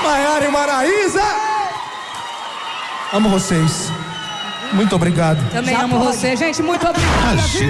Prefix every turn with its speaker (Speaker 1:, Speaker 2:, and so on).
Speaker 1: Maiara e Maraísa. Amo vocês. Muito obrigado.
Speaker 2: Também amo você, gente. Muito obrigada.